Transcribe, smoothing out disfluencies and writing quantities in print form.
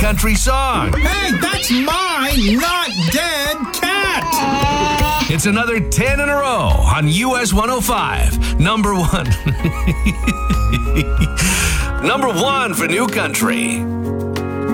country song. Hey, that's my not dead cat. It's another 10 in a row on US 105. Number one. Number one for new country.